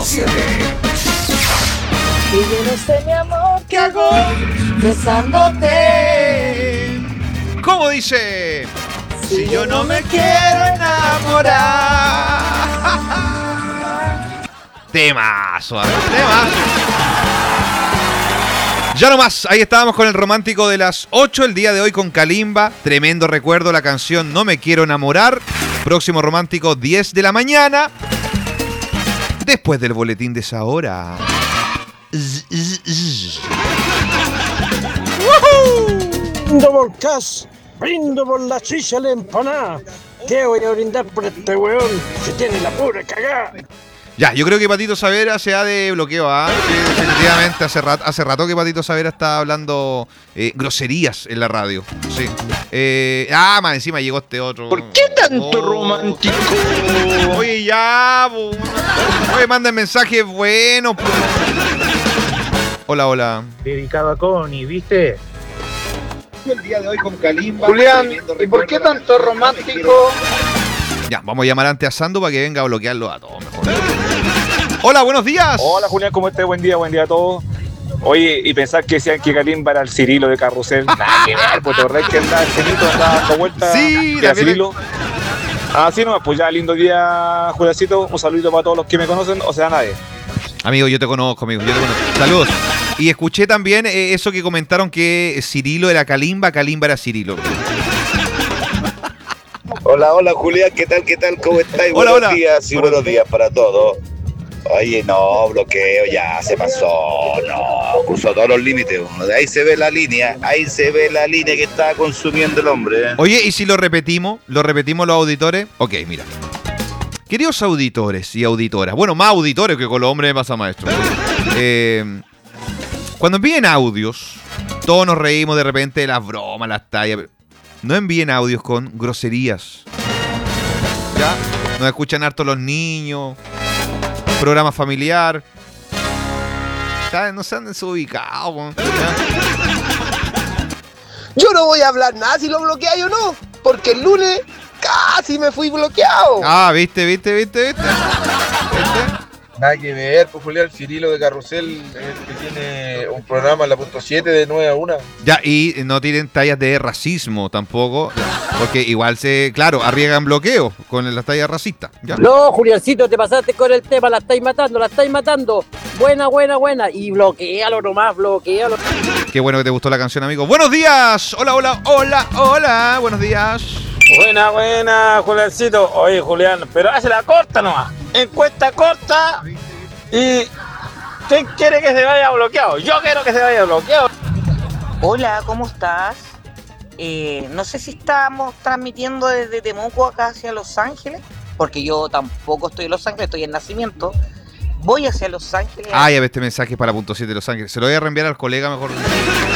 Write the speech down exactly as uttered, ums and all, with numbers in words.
siete. Y yo no sé, mi amor, ¿qué hago besándote? ¿Cómo dice? Si yo no me quiero enamorar. Temazo, a ver, temazo. Ya nomás, ahí estábamos con el romántico de las ocho, el día de hoy con Kalimba. Tremendo recuerdo, la canción No me quiero enamorar. Próximo romántico, diez de la mañana. Después del boletín de esa hora. Brindo por Cas, brindo por la chicha la empanada. ¿Qué voy a brindar por este weón? Se tiene la pura cagada. Ya, yo creo que Patito Savera se ha de bloqueo, ¿ah? Sí, definitivamente, hace rato, hace rato que Patito Savera está hablando eh, groserías en la radio. Sí. Eh, ah, más encima llegó este otro. ¿Por qué tanto oh. romántico? Oye, ya, po. Oye, manden mensajes buenos. Po. Hola, hola. Dedicado a Connie, ¿viste? El día de hoy con Kalimba. Julián, ¿y por qué tanto romántico? Ya, vamos a llamar antes a Sando para que venga a bloquearlo a todos mejor. Hola, buenos días. Hola, Julián, ¿cómo estás? Buen día, buen día a todos. Oye, y pensar que decían que Kalimba era el Cirilo de Carrusel. Nada que ver, pues te acordás que andaba el Cirilo, andaba dando vueltas. Sí, era Cirilo. Así nomás, pues ya, lindo día, Juliancito. Un saludito para todos los que me conocen, o sea, nadie. Amigo, yo te conozco, amigo, yo te conozco. Saludos. Y escuché también eh, eso que comentaron que Cirilo era Kalimba, Kalimba era Cirilo. Hola, hola Julián, ¿qué tal, qué tal? ¿Cómo estáis? Hola, buenos hola. días y buenos días para todos. Oye, no, bloqueo, ya se pasó, no, cruzó todos los límites. Ahí se ve la línea, ahí se ve la línea que estaba consumiendo el hombre. Oye, ¿y si lo repetimos? ¿Lo repetimos los auditores? Ok, mira. Queridos auditores y auditoras, bueno, más auditores que con los hombres me pasa más esto. Eh, cuando envíen audios, todos nos reímos de repente de las bromas, las tallas. No envíen audios con groserías. ¿Ya? Nos escuchan harto los niños. Programa familiar. ¿Sabes? No se han desubicado. Yo no voy a hablar nada si lo bloqueáis o no, porque el lunes casi me fui bloqueado. Ah, viste, viste, viste, viste. ¿Viste? Nada que ver, pues Julián, Cirilo de Carrusel es el que tiene un programa en la punto siete de nueve a una. Ya, y no tienen tallas de racismo tampoco, porque igual se, claro, arriesgan bloqueo con las tallas racistas. ¿Ya? No, Juliancito, te pasaste con el tema, la estáis matando, la estáis matando. Buena, buena, buena. Y bloquealo nomás, bloquealo. Qué bueno que te gustó la canción, amigo. Buenos días. Hola, hola, hola, hola. Buenos días. Buena, buena, Juliancito. Oye, Julián, pero hazla corta nomás. Encuesta corta. ¿Y quién quiere que se vaya bloqueado? Yo quiero que se vaya bloqueado. Hola, ¿cómo estás? Eh, no sé si estamos transmitiendo desde Temuco acá hacia Los Ángeles, porque yo tampoco estoy en Los Ángeles, estoy en Nacimiento. Voy hacia Los Ángeles. Ah, ya ves este mensaje para punto siete de Los Ángeles. Se lo voy a reenviar al colega mejor.